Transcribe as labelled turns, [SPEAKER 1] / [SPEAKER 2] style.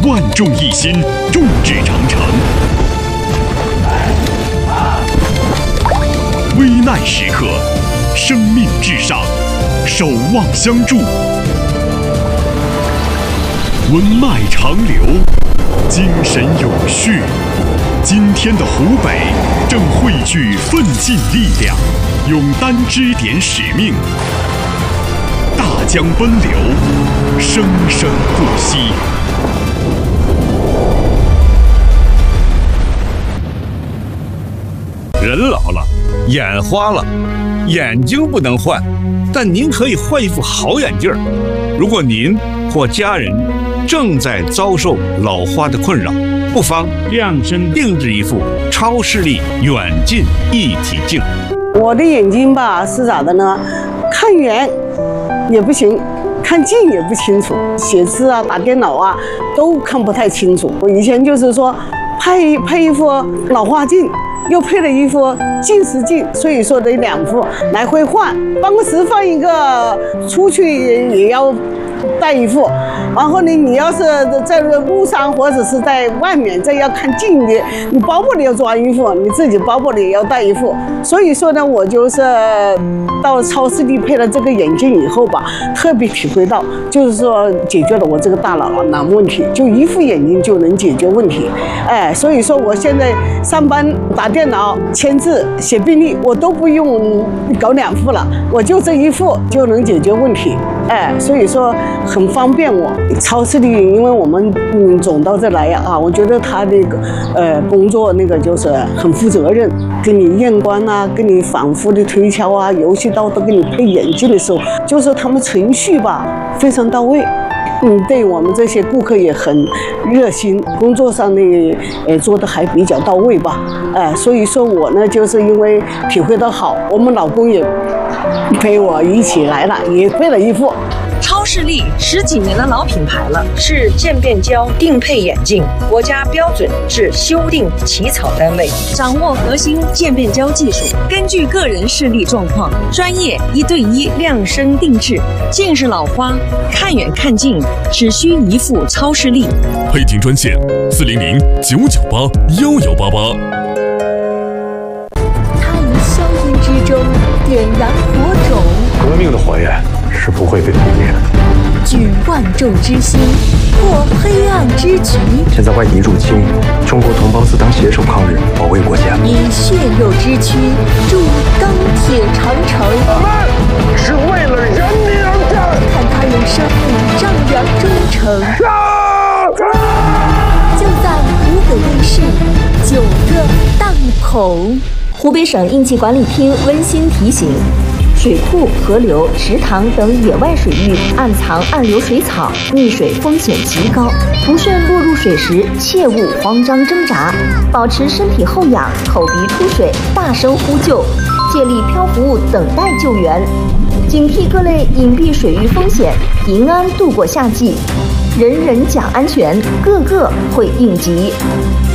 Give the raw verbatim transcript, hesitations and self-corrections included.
[SPEAKER 1] 万众一心，众志成城。危难时刻，生命至上，守望相助。文脉长流，精神永续。今天的湖北正汇聚奋进力量，勇担支点使命。大江奔流，生生不息。
[SPEAKER 2] 人老了，眼花了，眼睛不能换，但您可以换一副好眼镜儿。如果您或家人正在遭受老花的困扰，不妨量身定制一副超视力远近一体镜。
[SPEAKER 3] 我的眼睛吧是咋的呢？看远也不行，看近也不清楚，写字啊、打电脑啊都看不太清楚。我以前就是说配配一副老花镜，又配了一副近视镜，所以说得两副来回换。办公室放一个，出去也要带一副。然后呢，你要是在路上或者是在外面，这要看近的，你包包里要装一副，你自己包包里也要带一副。所以说呢，我就是到超视力配了这个眼镜以后吧，特别体会到，就是说解决了我这个大脑囊问题，就一副眼镜就能解决问题。哎，所以说我现在上班打电脑、签字、写病历，我都不用搞两副了，我就这一副就能解决问题。哎，所以说很方便我。超视力，因为我们嗯总到这来呀啊，我觉得他那个呃工作那个就是很负责任，给你验光啊，给你反复的推敲啊，游戏刀都给你配眼镜的时候，就是他们程序吧非常到位。嗯，对我们这些顾客也很热心，工作上呢，呃，做的还比较到位吧，哎、呃，所以说我呢，就是因为体会的好，我们老公也陪我一起来了，也配了一副。
[SPEAKER 4] 超视力十几年的老品牌了，是渐变焦定配眼镜国家标准制修订起草单位，掌握核心渐变焦技术，根据个人视力状况，专业一对一量身定制。近视老花，看远看近，只需一副超视力。
[SPEAKER 1] 配镜专线：四零零九九八幺幺八八。
[SPEAKER 5] 它于硝烟之中点燃火种，
[SPEAKER 6] 革命的火焰是不会被扑灭的。
[SPEAKER 5] 举万众之心，破黑暗之局。
[SPEAKER 6] 现在外敌入侵，中国同胞自当携手抗日，保卫国家。
[SPEAKER 5] 以血肉之躯筑钢铁长城。
[SPEAKER 6] 我们是为了人民而战。
[SPEAKER 5] 看他用生命丈量忠诚。就在湖北卫视九个档口。湖北省应急管理厅温馨提醒：水库、河流、池塘等野外水域暗藏暗流水草，溺水风险极高。不慎落入水时，切勿慌张挣扎，保持身体后仰，口鼻出水，大声呼救，借力漂浮物等待救援，警惕各类隐蔽水域风险，平安度过夏季。人人讲安全，个个会应急。